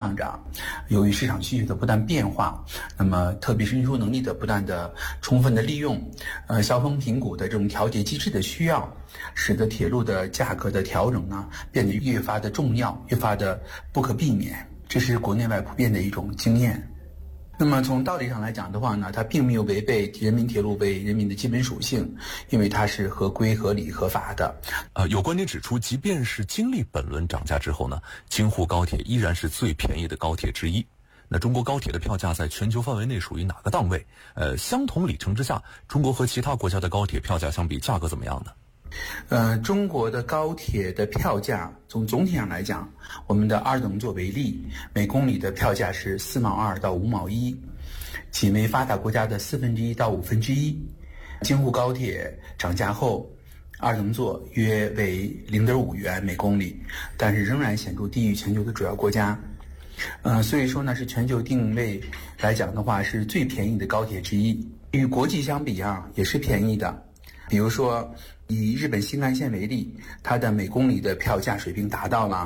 上涨，由于市场需求的不断变化，那么特别是运输能力的不断的充分的利用，销风评估的这种调节机制的需要，使得铁路的价格的调整呢变得越发的重要，越发的不可避免，这是国内外普遍的一种经验。那么从道理上来讲的话呢，它并没有违背人民铁路为人民的基本属性，因为它是合规、合理、合法的。 有观点指出，即便是经历本轮涨价之后呢，京沪高铁依然是最便宜的高铁之一。那中国高铁的票价在全球范围内属于哪个档位？相同里程之下，中国和其他国家的高铁票价相比，价格怎么样呢？ 中国的高铁的票价从总体上来讲，我们的二等座为例，每公里的票价是4毛2到5毛1，仅为发达国家的1/4到1/5。京沪高铁涨价后，二等座约为0.5元每公里，但是仍然显著低于全球的主要国家。所以说呢，是全球定位来讲的话，是最便宜的高铁之一。与国际相比也是便宜的。比如说以日本新干线为例，它的每公里的票价水平达到了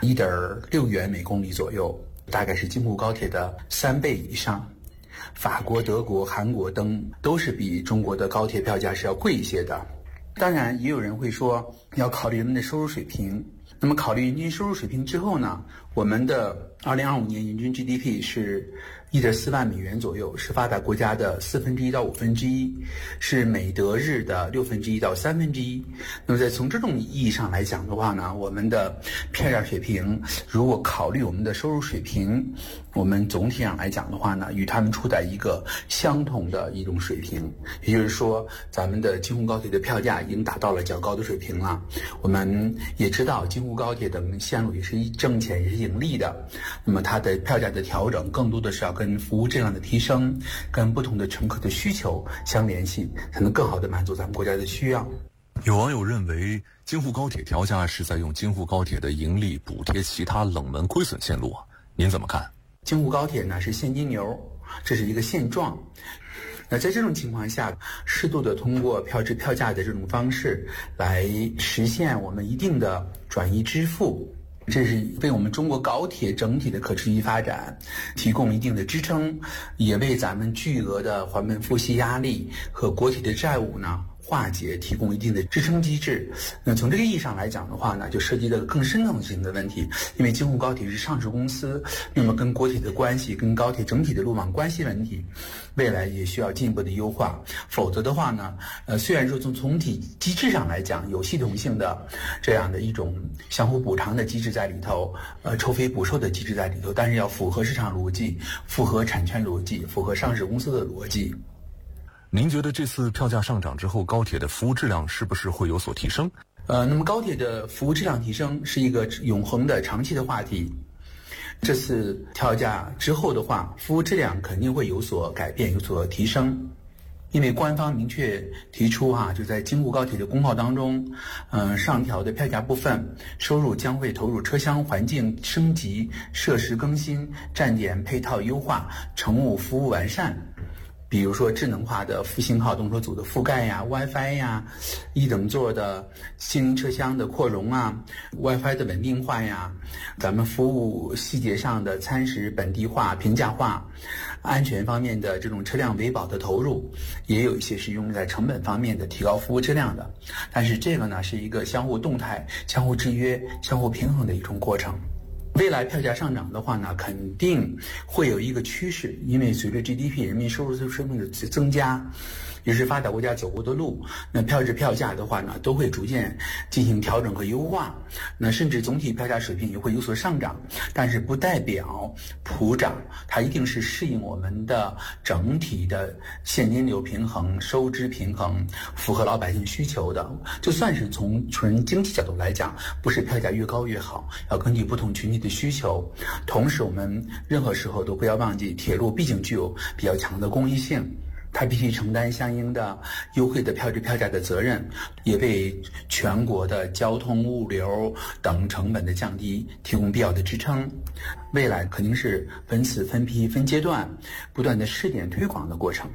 1.6元每公里左右，大概是京沪高铁的3倍以上。法国、德国、韩国等都是比中国的高铁票价是要贵一些的。当然也有人会说要考虑人们的收入水平，那么考虑人均收入水平之后呢，我们的2025年人均 GDP 是1.4万美元左右，是发达国家的1/4到1/5，是美德日的1/6到1/3。那么在从这种意义上来讲的话呢，我们的票价水平，如果考虑我们的收入水平，我们总体上来讲的话呢，与他们处在一个相同的一种水平。也就是说，咱们的京沪高铁的票价已经达到了较高的水平了。我们也知道京沪高铁等线路也是挣钱，也是盈利的，那么它的票价的调整更多的是要跟服务质量的提升，跟不同的乘客的需求相联系，才能更好的满足咱们国家的需要。 有网友认为，京沪高铁调价是在用京沪高铁的盈利补贴其他冷门亏损线路您怎么看？ 京沪高铁呢是现金流，这是一个现状。那在这种情况下，适度的通过票制票价的这种方式来实现我们一定的转移支付，这是为我们中国高铁整体的可持续发展提供一定的支撑，也为咱们巨额的还本付息压力和国铁的债务呢化解提供一定的支撑机制。那从这个意义上来讲的话呢，就涉及到更深层性的问题，因为京沪高铁是上市公司，那么跟国铁的关系，跟高铁整体的路网关系问题，未来也需要进一步的优化。否则的话呢，虽然说从总体机制上来讲有系统性的这样的一种相互补偿的机制在里头，抽费补售的机制在里头，但是要符合市场逻辑，符合产权逻辑，符合上市公司的逻辑。 您觉得这次票价上涨之后，高铁的服务质量是不是会有所提升？ 那么高铁的服务质量提升是一个永恒的长期的话题。这次调价之后的话，服务质量肯定会有所改变，有所提升。因为官方明确提出就在京沪高铁的公告当中，上调的票价部分收入将会投入车厢环境升级、设施更新、站点配套优化、乘务服务完善。比如说智能化的复兴号动车组的覆盖WiFi一等座的新车厢的扩容WiFi 的稳定化咱们服务细节上的餐食本地化、平价化，安全方面的这种车辆维保的投入，也有一些是用在成本方面的提高服务质量的。但是这个呢是一个相互动态、相互制约、相互平衡的一种过程。未来票价上涨的话呢，肯定会有一个趋势，因为随着 GDP 人民收入水平的增加，也是发达国家走过的路，那票制票价的话呢，都会逐渐进行调整和优化，那甚至总体票价水平也会有所上涨，但是不代表普涨，它一定是适应我们的整体的现金流平衡、收支平衡，符合老百姓需求的。就算是从纯经济角度来讲，不是票价越高越好，要根据不同群体的需求。同时我们任何时候都不要忘记，铁路毕竟具有比较强的公益性，它必须承担相应的优惠的票制票价的责任，也为全国的交通物流等成本的降低提供必要的支撑。未来肯定是分次分批分阶段不断的试点推广的过程。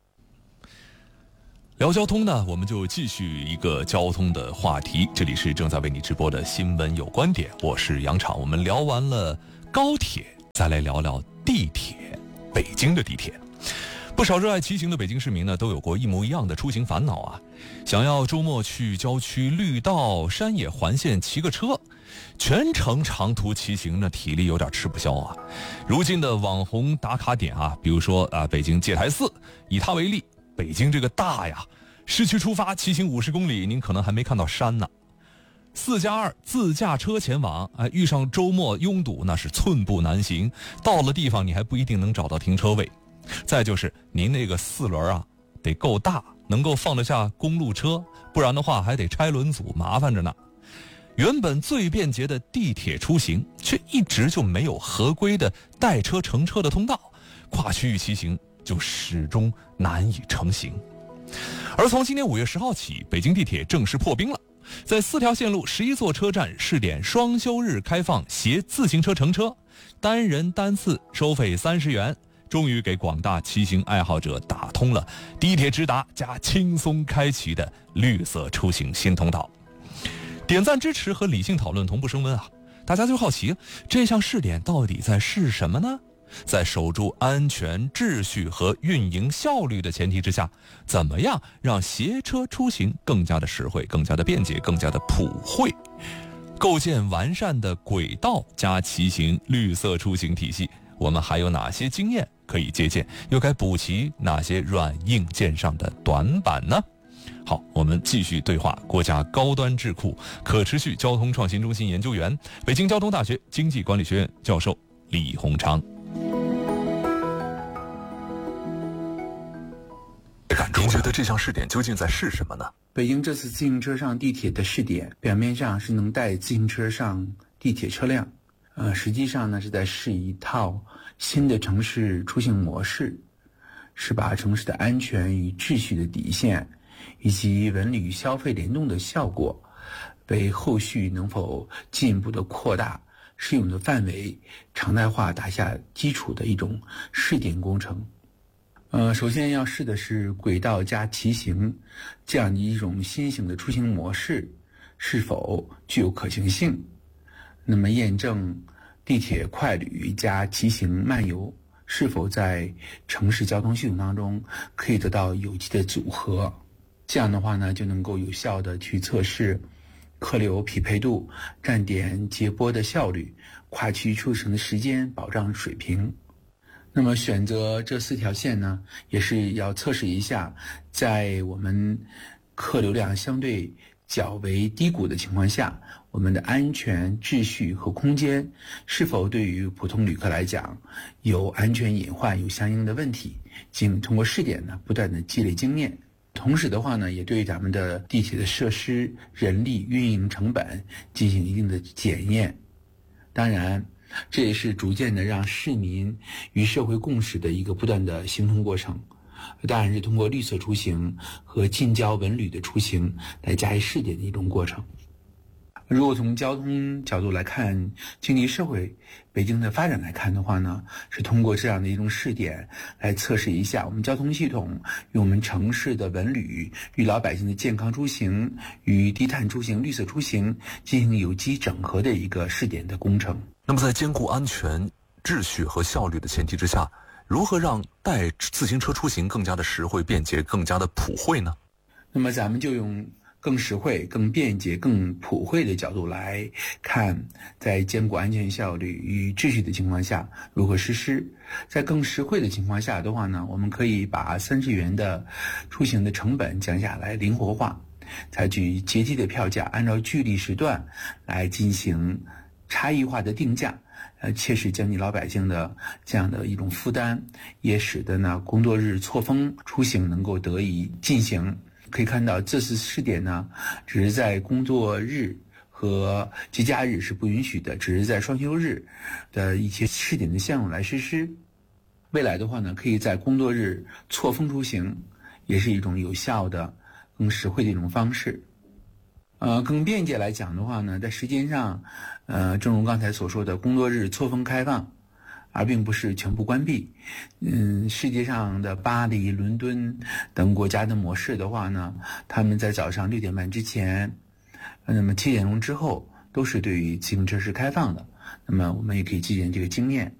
聊交通呢，我们就继续一个交通的话题。这里是正在为你直播的新闻有观点，我是杨昶。我们聊完了高铁， 再来聊聊地铁，北京的地铁。不少热爱骑行的北京市民呢，都有过一模一样的出行烦恼啊，想要周末去郊区绿道、山野环线骑个车，全程长途骑行呢，体力有点吃不消啊。如今的网红打卡点啊，比如说北京戒台寺，以它为例，北京这个大呀，市区出发骑行50公里，您可能还没看到山呢。4+2自驾车前往，遇上周末拥堵那是寸步难行，到了地方你还不一定能找到停车位。再就是您那个4轮啊，得够大，能够放得下公路车，不然的话还得拆轮组，麻烦着呢。原本最便捷的地铁出行，却一直就没有合规的带车乘车的通道，跨区域骑行就始终难以成行。而从今年5月10号起，北京地铁正式破冰了，在4条线路11座车站试点双休日开放携自行车乘车，单人单次收费30元，终于给广大骑行爱好者打通了地铁直达加轻松开启的绿色出行新通道。点赞支持和理性讨论同步升温啊！大家就好奇，这项试点到底在试什么呢？在守住安全、秩序和运营效率的前提之下，怎么样让携车出行更加的实惠、更加的便捷、更加的普惠？构建完善的轨道加骑行绿色出行体系，我们还有哪些经验可以借鉴？又该补齐哪些软硬件上的短板呢？好，我们继续对话国家高端智库可持续交通创新中心研究员、北京交通大学经济管理学院教授李洪昌。您觉得这项试点究竟在试什么呢？ 北京这次自行车上地铁的试点，表面上是能带自行车上地铁车辆，实际上呢是在试一套新的城市出行模式，是把城市的安全与秩序的底线，以及文旅消费联动的效果，为后续能否进一步的扩大适用的范围，常态化打下基础的一种试点工程。首先要试的是轨道加骑行这样的一种新型的出行模式是否具有可行性，那么验证地铁快旅加骑行漫游是否在城市交通系统当中可以得到有机的组合，这样的话呢，就能够有效的去测试客流匹配度、站点接驳的效率、跨区出行的时间保障水平。那么选择这4条线呢，也是要测试一下，在我们客流量相对较为低谷的情况下，我们的安全、秩序和空间是否对于普通旅客来讲有安全隐患、有相应的问题，通过试点呢，不断的积累经验。同时的话呢，也对咱们的地铁的设施、人力、运营成本进行一定的检验。当然，这也是逐渐的让市民与社会共识的一个不断的形成过程。当然是通过绿色出行和近郊文旅的出行来加以试点的一种过程。如果从交通角度来看，经济社会北京的发展来看的话呢，是通过这样的一种试点来测试一下我们交通系统与我们城市的文旅、与老百姓的健康出行、与低碳出行、绿色出行进行有机整合的一个试点的工程。 那么在兼顾安全、秩序和效率的前提之下，如何让带自行车出行更加的实惠、便捷、更加的普惠呢？ 那么咱们就用更实惠、更便捷、更普惠的角度来看，在兼顾安全效率与秩序的情况下如何实施。在更实惠的情况下的话呢，我们可以把30元的出行的成本降下来，灵活化，采取阶梯的票价，按照距离时段来进行差异化的定价，切实降低老百姓的这样的一种负担，也使得呢工作日错峰出行能够得以进行。可以看到这次试点呢，只是在工作日和节假日是不允许的，只是在双休日的一些试点的项目来实施。未来的话呢，可以在工作日错峰出行，也是一种有效的、更实惠的一种方式。更便捷来讲的话呢，在时间上，正如刚才所说的，工作日错峰开放，而并不是全部关闭。世界上的巴黎、伦敦等国家的模式的话呢，他们在早上6点半之前，那么7点钟之后都是对于自行车是开放的。那么我们也可以借鉴这个经验。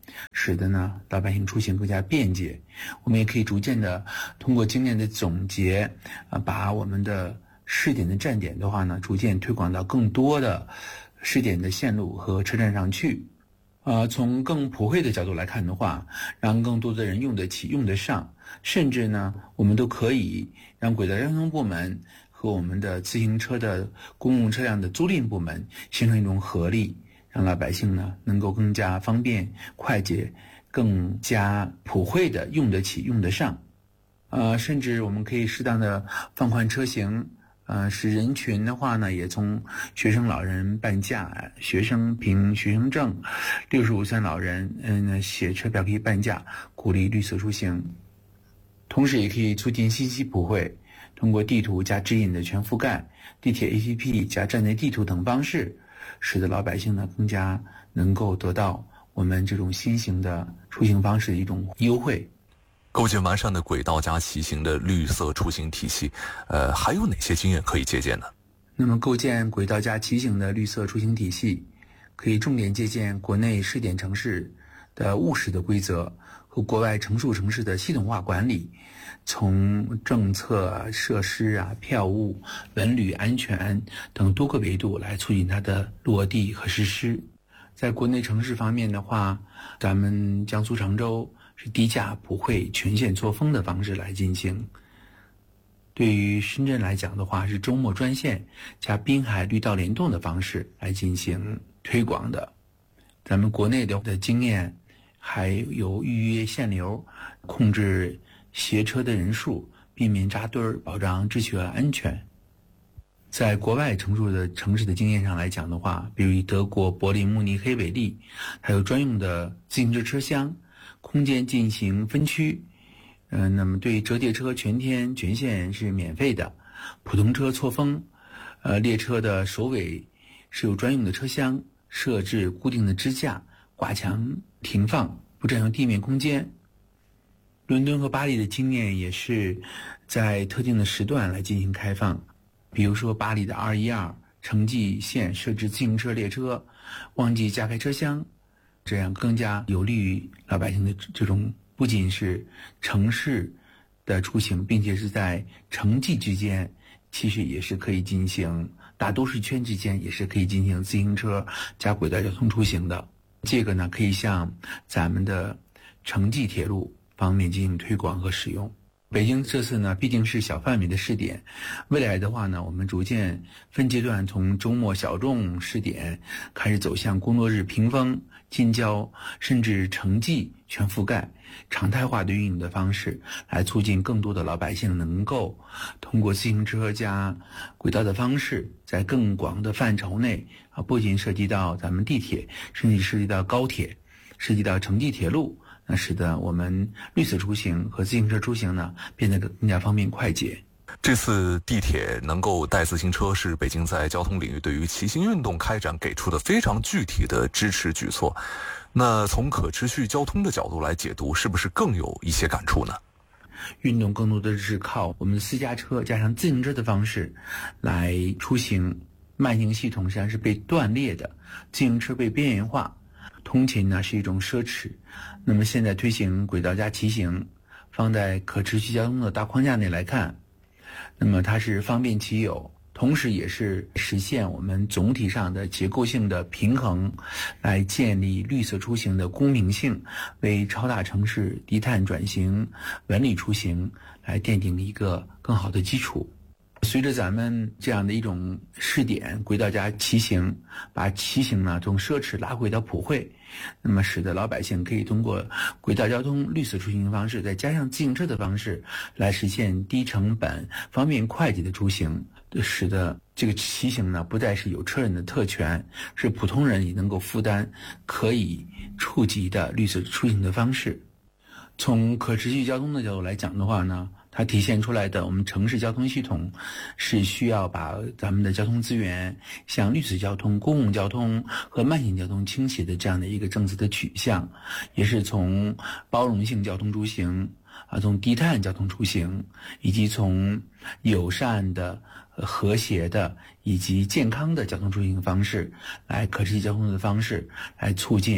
使得呢老百姓出行更加便捷。我们也可以逐渐的通过经验的总结把我们的试点的站点的话呢，逐渐推广到更多的试点的线路和车站上去。从更普惠的角度来看的话，让更多的人用得起、用得上，甚至呢，我们都可以让轨道交通部门和我们的自行车的公共车辆的租赁部门形成一种合力，让老百姓呢能够更加方便、快捷、更加普惠的用得起、用得上。甚至我们可以适当的放宽车型。使人群的话呢，也从学生老人半价，学生凭学生证，65岁老人写车票可以半价，鼓励绿色出行。同时也可以促进信息普惠，通过地图加指引的全覆盖、地铁 APP 加站内地图等方式，使得老百姓呢更加能够得到我们这种新型的出行方式的一种优惠。 构建完善的轨道加骑行的绿色出行体系，还有哪些经验可以借鉴呢？ 那么构建轨道加骑行的绿色出行体系，可以重点借鉴国内试点城市的务实的规则和国外成熟城市的系统化管理，从政策、设施票务、文旅安全等多个维度来促进它的落地和实施。在国内城市方面的话，咱们江苏常州是低价普惠全线错峰的方式来进行。对于深圳来讲的话，是周末专线加滨海绿道联动的方式来进行推广的。咱们国内的经验还有预约限流，控制携车的人数，避免扎堆儿，保障秩序和安全。在国外成熟的城市的经验上来讲的话，比如以德国柏林、慕尼黑为例，还有专用的自行车车厢，空间进行分区。那么对折叠车全天全线是免费的，普通车错峰，列车的首尾是有专用的车厢，设置固定的支架，挂墙停放，不占用地面空间。伦敦和巴黎的经验也是在特定的时段来进行开放，比如说巴黎的212城际线设置自行车列车，忘记加开车厢，这样更加有利于老百姓的这种不仅是城市的出行，并且是在城际之间，其实也是可以进行大都市圈之间也是可以进行自行车加轨道交通出行的。这个呢，可以向咱们的城际铁路方面进行推广和使用。北京这次呢，毕竟是小范围的试点，未来的话呢，我们逐渐分阶段从周末小众试点开始走向工作日平峰、近郊，甚至城际全覆盖、常态化的运营的方式，来促进更多的老百姓能够通过自行车加轨道的方式，在更广的范畴内不仅涉及到咱们地铁，甚至涉及到高铁，涉及到城际铁路，那使得我们绿色出行和自行车出行呢变得更加方便快捷。 这次地铁能够带自行车，是北京在交通领域对于骑行运动开展给出的非常具体的支持举措。那从可持续交通的角度来解读，是不是更有一些感触呢？ 运动更多的是靠我们的私家车加上自行车的方式来出行，慢行系统实际上是被断裂的，自行车被边缘化，通勤呢是一种奢侈。那么现在推行轨道加骑行，放在可持续交通的大框架内来看，那么它是方便其有，同时也是实现我们总体上的结构性的平衡，来建立绿色出行的公平性，为超大城市低碳转型、文旅出行来奠定一个更好的基础。随着咱们这样的一种试点，轨道加骑行，把骑行呢从奢侈拉回到普惠，那么使得老百姓可以通过轨道交通绿色出行方式，再加上自行车的方式，来实现低成本、方便快捷的出行，使得这个骑行呢不再是有车人的特权，是普通人也能够负担、可以触及的绿色出行的方式。从可持续交通的角度来讲的话呢，它体现出来的我们城市交通系统是需要把咱们的交通资源向绿色交通、公共交通和慢行交通倾斜的这样的一个政策的取向，也是从包容性交通出行从低碳交通出行，以及从友善的、和谐的以及健康的交通出行方式，来可持续交通的方式来促进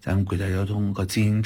咱们国家交通和自行